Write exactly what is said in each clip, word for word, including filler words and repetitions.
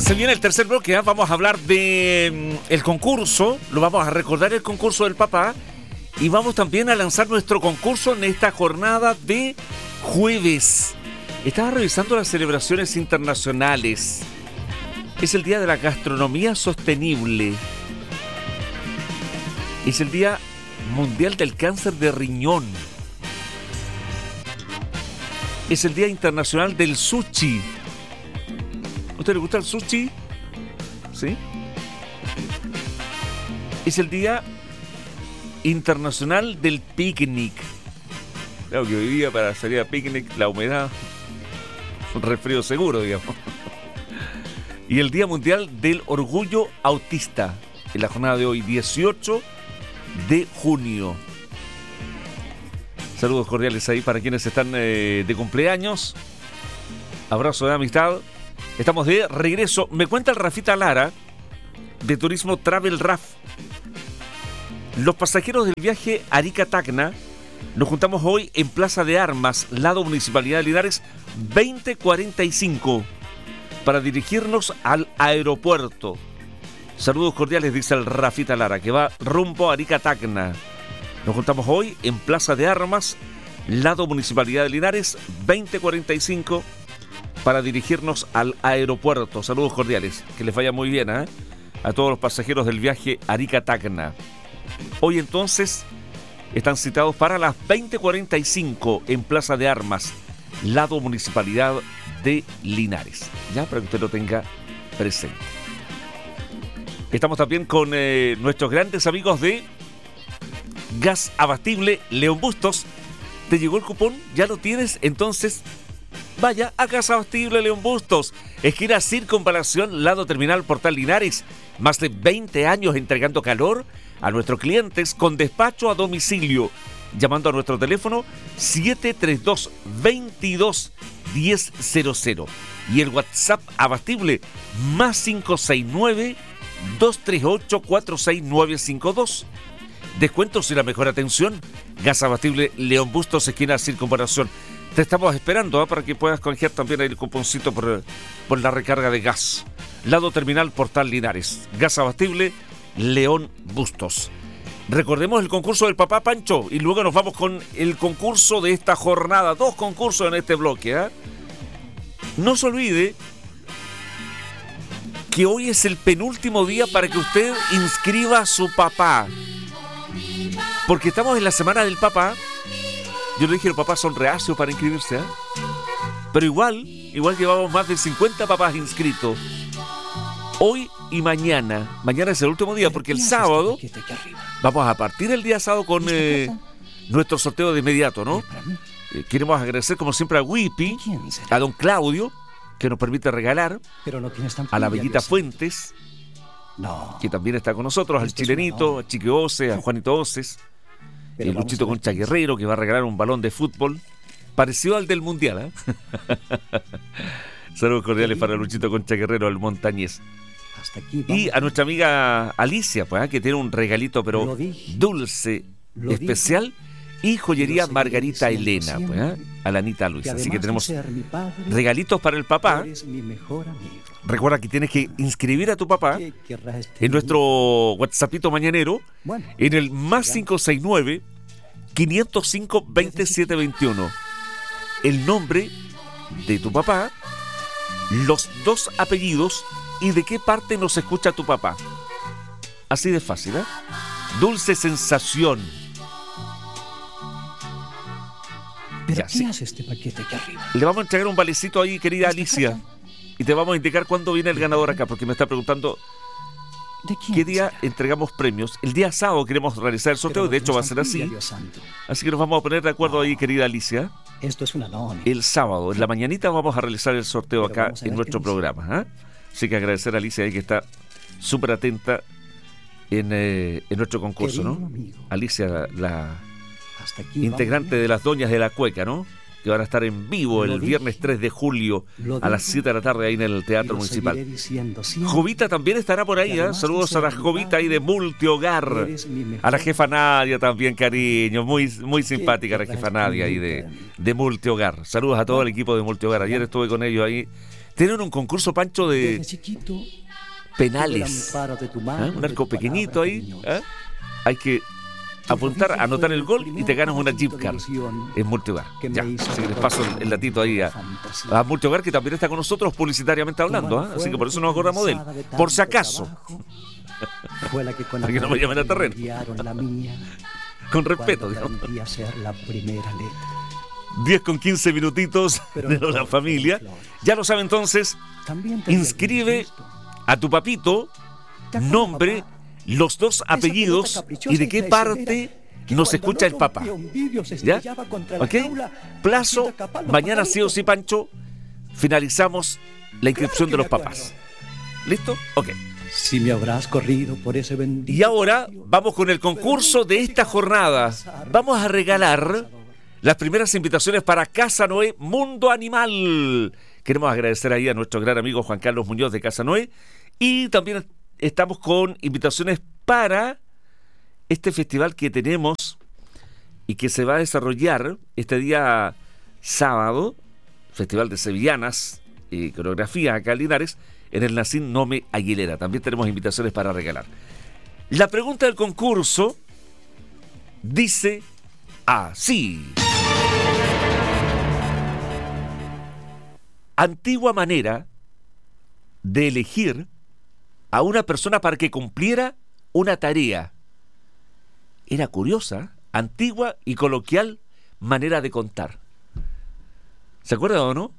Se viene el tercer bloque, ¿eh? Vamos a hablar de mm, el concurso, lo vamos a recordar el concurso del papá y vamos también a lanzar nuestro concurso en esta jornada de jueves. Estaba revisando las celebraciones internacionales. Es el Día de la Gastronomía Sostenible. Es el Día Mundial del Cáncer de Riñón. Es el Día Internacional del Sushi. ¿A usted le gusta el sushi? ¿Sí? Es el Día Internacional del Picnic. Claro que hoy día para salir a picnic, la humedad, un resfrío seguro, digamos. Y el Día Mundial del Orgullo Autista, en la jornada de hoy, dieciocho de junio. Saludos cordiales ahí para quienes están eh, de cumpleaños. Abrazo de amistad. Estamos de regreso. Me cuenta el Rafita Lara, de Turismo Travel Raf. Los pasajeros del viaje Arica-Tacna nos juntamos hoy en Plaza de Armas, lado Municipalidad de Linares, veinte cuarenta y cinco, para dirigirnos al aeropuerto. Saludos cordiales, dice el Rafita Lara, que va rumbo a Arica-Tacna. Nos juntamos hoy en Plaza de Armas, lado Municipalidad de Linares, veinte cuarenta y cinco, para dirigirnos al aeropuerto. Saludos cordiales, que les vaya muy bien, ¿eh? A todos los pasajeros del viaje Arica-Tacna. Hoy entonces están citados para las veinte cuarenta y cinco en Plaza de Armas, lado Municipalidad de Linares. Ya, para que usted lo tenga presente. Estamos también con eh, nuestros grandes amigos de Gas Abastible León Bustos. ¿Te llegó el cupón? ¿Ya lo tienes? Entonces vaya a Gas Abastible León Bustos, esquina Circunvalación, lado Terminal Portal Linares. Más de veinte años entregando calor a nuestros clientes con despacho a domicilio. Llamando a nuestro teléfono siete tres dos, veintidós, diez cero cero. Y el WhatsApp Abastible más cinco seis nueve, dos tres ocho, cuatro seis nueve cinco dos. Descuentos y la mejor atención. Gas Abastible León Bustos, esquina Circunvalación. Te estamos esperando, ¿eh? Para que puedas canjear también el cuponcito por, por la recarga de gas. Lado Terminal Portal Linares. Gas Abastible León Bustos. Recordemos el concurso del papá Pancho y luego nos vamos con el concurso de esta jornada. Dos concursos en este bloque, ¿eh? No se olvide que hoy es el penúltimo día para que usted inscriba a su papá. Porque estamos en la semana del papá. Yo le dije, los papás son reacios para inscribirse, ¿eh? Pero igual, igual llevamos más de cincuenta papás inscritos. Hoy y mañana. Mañana es el último día porque el sábado vamos a partir el día sábado con eh, nuestro sorteo de inmediato, ¿no? Eh, queremos agradecer como siempre a Wipi, a don Claudio, que nos permite regalar, a la Bellita Fuentes, que también está con nosotros, al Chilenito, a Chique Oces, a Juanito Oces, el Luchito Concha Guerrero, que va a regalar un balón de fútbol parecido al del Mundial, ¿eh? Saludos cordiales para Luchito Concha Guerrero, el montañés. Y a nuestra amiga Alicia, pues, ¿eh? Que tiene un regalito, pero dulce, especial, y joyería Margarita Elena, pues, ¿eh? A la Anita Luisa. Así que tenemos regalitos para el papá. Recuerda que tienes que inscribir a tu papá en nuestro WhatsAppito mañanero en el más cinco seis nueve, quinientos cinco, veintisiete veintiuno. El nombre de tu papá, los dos apellidos y de qué parte nos escucha tu papá. Así de fácil, ¿eh? Dulce sensación. ¿Pero ya, qué sí. hace este paquete aquí arriba? Le vamos a entregar un valecito ahí, querida Alicia. Y te vamos a indicar cuándo viene el ganador acá, porque me está preguntando ¿De quién qué día será? entregamos premios. El día sábado queremos realizar el sorteo, Pero de hecho no va a es ser tan así. fría, Dios santo. Así que nos vamos a poner de acuerdo ahí, querida Alicia. Esto es una lona. El sábado, en la mañanita, vamos a realizar el sorteo Pero acá vamos a ver en qué nuestro dice. programa, ¿eh? Así que agradecer a Alicia ahí que está súper atenta en, eh, en nuestro concurso, Querido ¿no? amigo, Alicia, la, la hasta aquí integrante vamos. de las Doñas de la Cueca, ¿no? Que van a estar en vivo Lo el dije, viernes tres de julio lo a las digo, siete de la tarde ahí en el Y Teatro lo Municipal. seguiré diciendo siempre. Jovita también estará por ahí, Y ¿eh? además Saludos de a la ser mi Jovita ahí de padre, Multihogar. eres mi mejor A la jefa Nadia también, cariño. Muy, muy ¿Qué simpática la querrás jefa Nadia ahí de, conmigo? de Multihogar. Saludos a todo el equipo de Multihogar. Ayer estuve con ellos ahí Tienen un concurso, Pancho, de Desde chiquito, penales. tuve el amparo de tu ¿Ah? mano, Un de arco tu pequeñito palabra ahí. cariñosa. ¿Ah? Hay que apuntar, anotar el gol y te ganas una Jeep Car en Multihogar. Ya, así que les paso el, el datito ahí a, a Multihogar, que también está con nosotros publicitariamente hablando, ¿ah? Así que por eso nos acordamos de él. Por si acaso, Fue la que con para que no me llamen a terreno. enviaron la mía, Con respeto, cuando digamos. aprendí a ser la primera letra. diez con quince minutitos de la familia. Ya lo sabe entonces, También te di inscribe algún gesto. a tu papito, ¿Te acuerdas, nombre, papá? los dos Esa apellidos pelota caprichosa y de qué y traicionera parte que nos cuando escucha no el papá. rompía un vidrio se ¿Ya? estrellaba contra la ¿Ok? jaula, Plazo, haciendo escapar los mañana sí o pajaritos. sí, Pancho, finalizamos la inscripción Claro que de los me papás. ¿Listo? Ok. Si me habrás corrido por ese bendito Y ahora patio, vamos con el concurso de esta jornada. Vamos a regalar las primeras invitaciones para Casa Noé Mundo Animal. Queremos agradecer ahí a nuestro gran amigo Juan Carlos Muñoz de Casa Noé. Y también estamos con invitaciones para este festival que tenemos y que se va a desarrollar este día sábado, Festival de Sevillanas y Coreografía acá en Linares, en el Nacín Nome Aguilera. También tenemos invitaciones para regalar. La pregunta del concurso dice así: antigua manera de elegir a una persona para que cumpliera una tarea. Era curiosa, antigua y coloquial manera de contar. ¿Se acuerdan o no?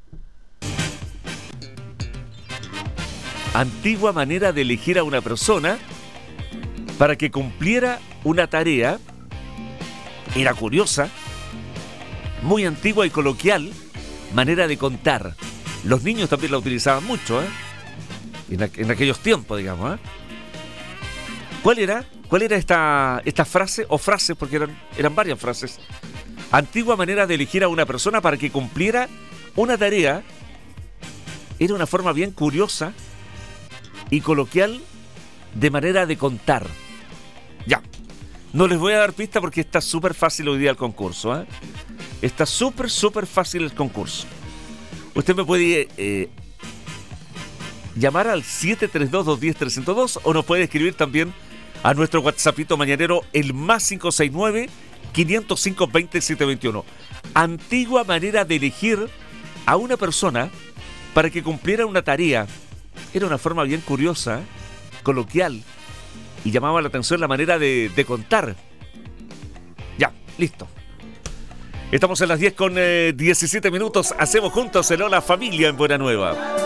Antigua manera de elegir a una persona para que cumpliera una tarea. Era curiosa, muy antigua y coloquial manera de contar. Los niños también la utilizaban mucho, ¿eh? En, aqu- en aquellos tiempos, digamos, ¿eh? ¿Cuál era? ¿Cuál era esta, esta frase o frases? Porque eran, eran varias frases. Antigua manera de elegir a una persona para que cumpliera una tarea. Era una forma bien curiosa y coloquial de manera de contar. Ya. No les voy a dar pista porque está súper fácil hoy día el concurso, ¿eh? Está súper, súper fácil el concurso. Usted me puede eh, llamar al siete tres dos, dos uno cero, tres cero dos o nos puede escribir también a nuestro WhatsAppito mañanero, el más cinco seis nueve, quinientos cinco, veintisiete veintiuno. Antigua manera de elegir a una persona para que cumpliera una tarea. Era una forma bien curiosa, coloquial, y llamaba la atención la manera de, de contar. Ya, listo. Estamos en las diez con diecisiete minutos. Hacemos juntos el Hola Familia en Buena Nueva.